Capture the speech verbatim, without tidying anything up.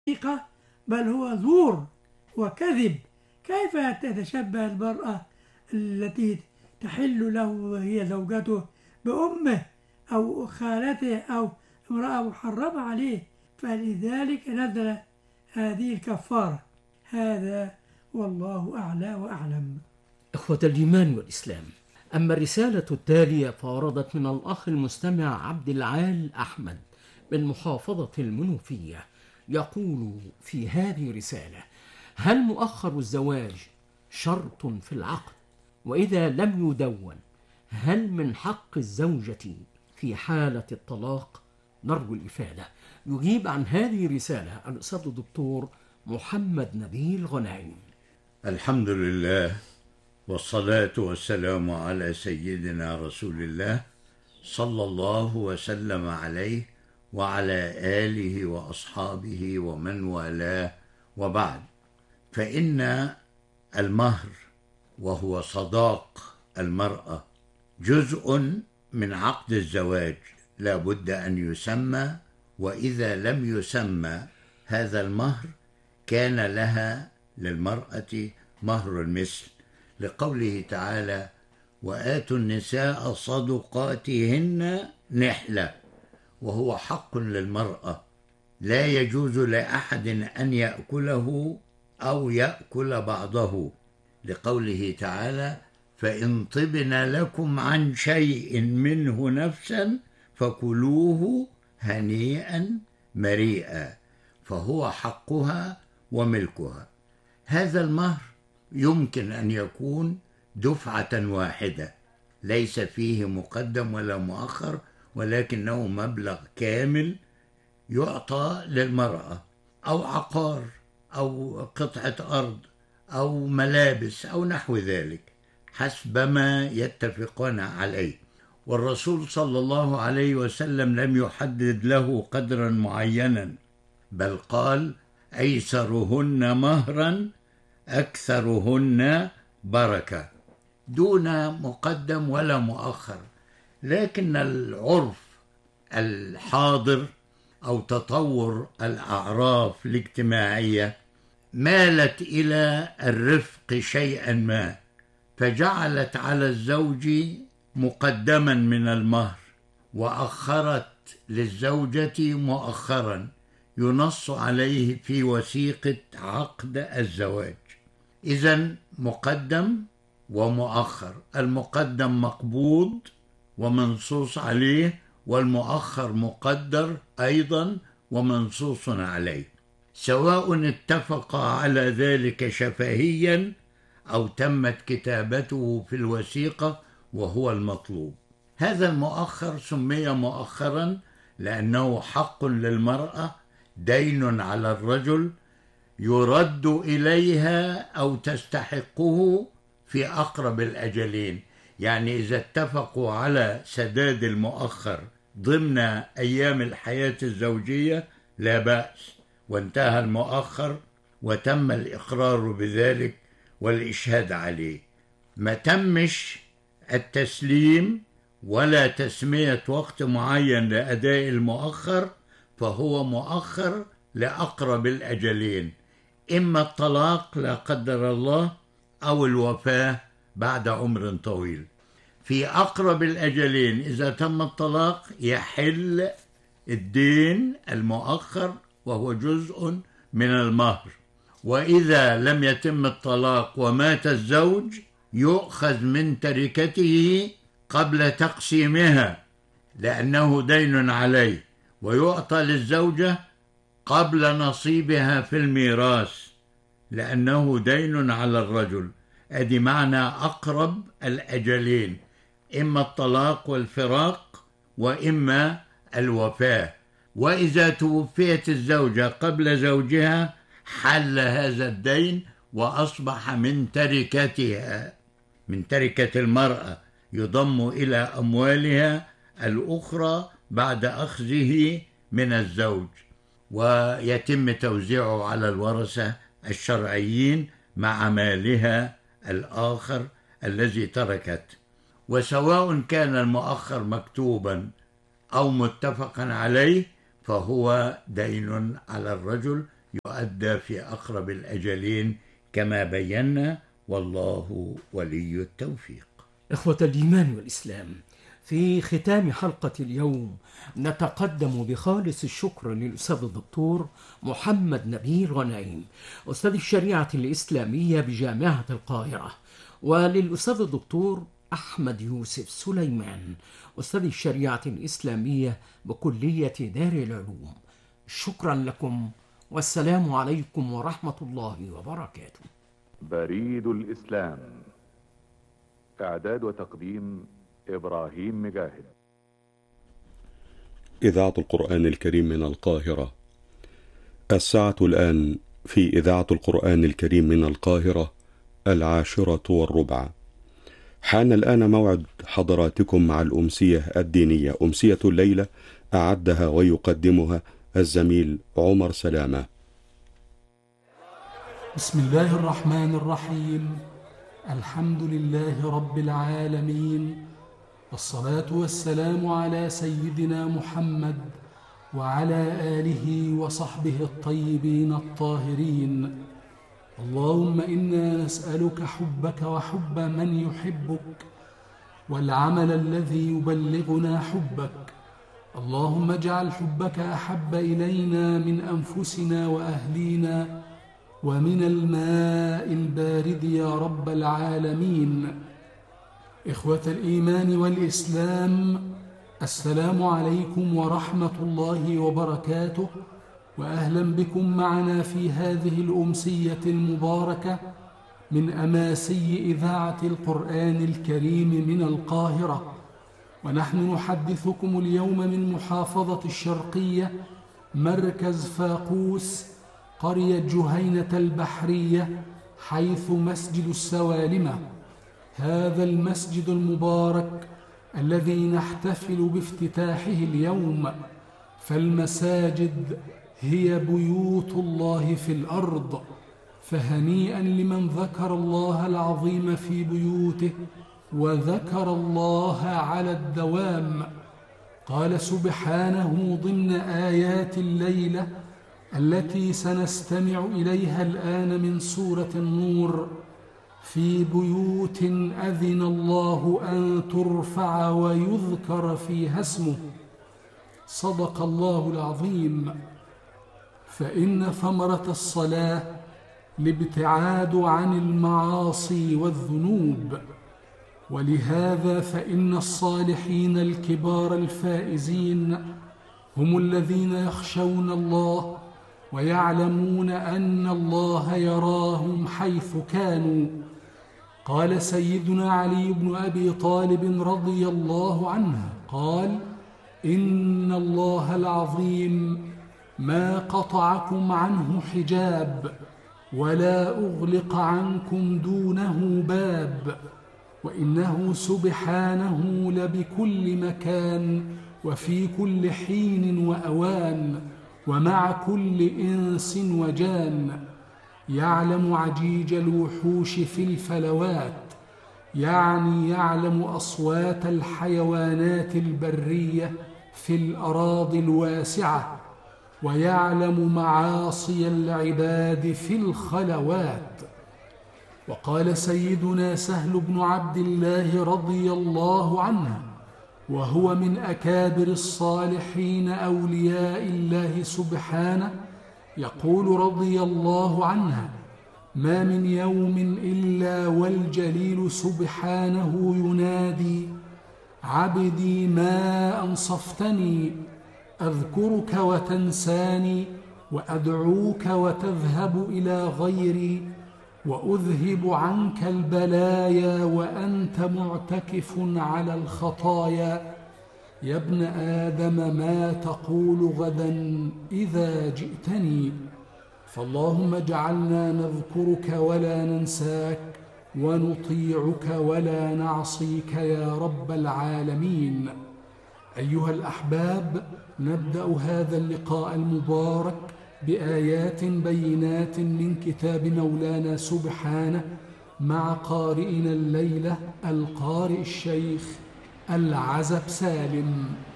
حقيقة، بل هو زور وكذب. كيف تتشبه المرأة التي تحل له وهي زوجته بأمه أو خالته أو امرأة محرمة عليه؟ فلذلك نزل هذه الكفارة. هذا والله أعلى وأعلم. إخوة الإيمان والإسلام، أما الرسالة التالية فوردت من الأخ المستمع عبد العال أحمد من محافظة المنوفية. يقول في هذه الرسالة: هل مؤخر الزواج شرط في العقد؟ وإذا لم يدون، هل من حق الزوجة في حالة الطلاق؟ نرجو الإفادة. يجيب عن هذه الرسالة الأستاذ الدكتور محمد نبيل غنايم. الحمد لله، والصلاة والسلام على سيدنا رسول الله صلى الله وسلم عليه وعلى آله وأصحابه ومن والاه، وبعد. فإن المهر وهو صداق المرأة جزء من عقد الزواج، لا بد أن يسمى، وإذا لم يسمى هذا المهر كان لها للمرأة مهر المثل، لقوله تعالى: وآتوا النساء صدقاتهن نحلة، وهو حق للمرأة لا يجوز لأحد أن يأكله أو يأكل بعضه، لقوله تعالى: فإن طبن لكم عن شيء منه نفسا فكلوه هنيئا مريئا، فهو حقها وملكها. هذا المهر يمكن أن يكون دفعة واحدة، ليس فيه مقدم ولا مؤخر، ولكنه مبلغ كامل يعطى للمرأة، أو عقار أو قطعة أرض أو ملابس أو نحو ذلك، حسب ما يتفقون عليه. والرسول صلى الله عليه وسلم لم يحدد له قدرا معينا، بل قال: أيسرهن مهرا أكثرهن بركة، دون مقدم ولا مؤخر. لكن العرف الحاضر أو تطور الأعراف الاجتماعية مالت إلى الرفق شيئا ما، فجعلت على الزوج مقدما من المهر، وأخرت للزوجة مؤخرا ينص عليه في وثيقة عقد الزواج. إذن مقدم ومؤخر، المقدم مقبوض ومنصوص عليه، والمؤخر مقدر أيضا ومنصوص عليه، سواء اتفق على ذلك شفهيا أو تمت كتابته في الوثيقة، وهو المطلوب. هذا المؤخر سمي مؤخرا لأنه حق للمرأة، دين على الرجل يرد إليها أو تستحقه في أقرب الأجلين. يعني إذا اتفقوا على سداد المؤخر ضمن أيام الحياة الزوجية لا بأس، وانتهى المؤخر وتم الإقرار بذلك والإشهاد عليه. ما تمش التسليم ولا تسمية وقت معين لأداء المؤخر، فهو مؤخر لأقرب الأجلين، إما الطلاق لا قدر الله أو الوفاة بعد عمر طويل. في أقرب الأجلين إذا تم الطلاق يحل الدين المؤخر وهو جزء من المهر، وإذا لم يتم الطلاق ومات الزوج يؤخذ من تركته قبل تقسيمها لأنه دين عليه، ويعطى للزوجة قبل نصيبها في الميراث لأنه دين على الرجل. أدي معنى أقرب الأجلين، إما الطلاق والفراق وإما الوفاة. وإذا توفيت الزوجة قبل زوجها حل هذا الدين وأصبح من تركتها، من تركة المرأة، يضم إلى أموالها الأخرى بعد أخذه من الزوج، ويتم توزيعه على الورثة الشرعيين مع مالها الآخر الذي تركت. وسواء كان المؤخر مكتوبا أو متفقا عليه فهو دين على الرجل يؤدى في أقرب الأجلين كما بينا، والله ولي التوفيق. إخوة الإيمان والإسلام، في ختام حلقة اليوم نتقدم بخالص الشكر للأستاذ الدكتور محمد نبيل غنيم، أستاذ الشريعة الإسلامية بجامعة القاهرة، وللأستاذ الدكتور أحمد يوسف سليمان، أستاذ الشريعة الإسلامية بكلية دار العلوم. شكرا لكم، والسلام عليكم ورحمة الله وبركاته. بريد الإسلام، إعداد وتقديم إبراهيم مجاهد. إذاعة القرآن الكريم من القاهرة. الساعة الآن في إذاعة القرآن الكريم من القاهرة العاشرة والربع. حان الآن موعد حضراتكم مع الأمسية الدينية، أمسية الليلة أعدها ويقدمها الزميل عمر سلامة. بسم الله الرحمن الرحيم. الحمد لله رب العالمين، والصلاة والسلام على سيدنا محمد وعلى آله وصحبه الطيبين الطاهرين. اللهم إنا نسألك حبك وحب من يحبك، والعمل الذي يبلغنا حبك. اللهم اجعل حبك أحب إلينا من أنفسنا وأهلينا ومن الماء البارد يا رب العالمين. إخوة الإيمان والإسلام، السلام عليكم ورحمة الله وبركاته، وأهلا بكم معنا في هذه الأمسية المباركة من أماسي إذاعة القرآن الكريم من القاهرة. ونحن نحدثكم اليوم من محافظة الشرقية، مركز فاقوس، قرية جهينة البحرية، حيث مسجد السوالمة. هذا المسجد المبارك الذي نحتفل بافتتاحه اليوم، فالمساجد هي بيوت الله في الأرض، فهنيئا لمن ذكر الله العظيم في بيوته وذكر الله على الدوام. قال سبحانه ضمن آيات الليلة التي سنستمع إليها الآن من سورة النور: في بيوت أذن الله أن ترفع ويذكر فيها اسمه. صدق الله العظيم. فإن ثمرة الصلاة الابتعاد عن المعاصي والذنوب، ولهذا فإن الصالحين الكبار الفائزين هم الذين يخشون الله ويعلمون أن الله يراهم حيث كانوا. قال سيدنا علي بن أبي طالب رضي الله عنه قال: إن الله العظيم ما قطعكم عنه حجاب، ولا أغلق عنكم دونه باب، وإنه سبحانه لبكل مكان وفي كل حين وأوان ومع كل إنس وجان. يعلم عجيج الوحوش في الفلوات، يعني يعلم أصوات الحيوانات البرية في الأراضي الواسعة، ويعلم معاصي العباد في الخلوات. وقال سيدنا سهل بن عبد الله رضي الله عنه، وهو من أكابر الصالحين أولياء الله سبحانه، يقول رضي الله عنه: ما من يوم إلا والجليل سبحانه ينادي: عبدي ما أنصفتني، أذكرك وتنساني، وأدعوك وتذهب إلى غيري، وأذهب عنك البلايا وأنت معتكف على الخطايا. يا ابن آدم ما تقول غدا إذا جئتني؟ فاللهم اجعلنا نذكرك ولا ننساك، ونطيعك ولا نعصيك يا رب العالمين. أيها الأحباب، نبدأ هذا اللقاء المبارك بآيات بينات من كتاب مولانا سبحانه مع قارئنا الليلة القارئ الشيخ العزب سالم.